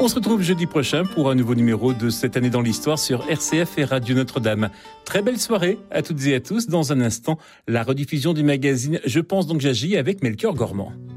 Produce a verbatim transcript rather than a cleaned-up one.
On se retrouve jeudi prochain pour un nouveau numéro de Cette année dans l'histoire sur R C F et Radio Notre-Dame. Très belle soirée à toutes et à tous. Dans un instant, la rediffusion du magazine Je pense donc j'agis avec Melchior Gormand.